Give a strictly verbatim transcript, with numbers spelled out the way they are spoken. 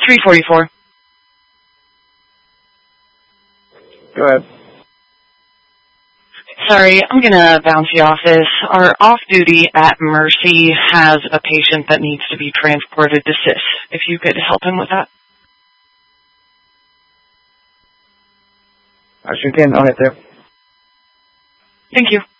three forty-four. Go ahead. Sorry, I'm going to bounce the office. Our off-duty at Mercy has a patient that needs to be transported to C I S. If you could help him with that. I sure can. I'll hit there. Thank you.